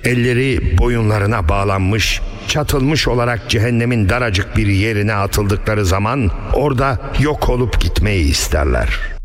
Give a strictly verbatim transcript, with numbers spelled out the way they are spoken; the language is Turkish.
elleri boyunlarına bağlanmış, çatılmış olarak cehennemin daracık bir yerine atıldıkları zaman orada yok olup gitmeyi isterler.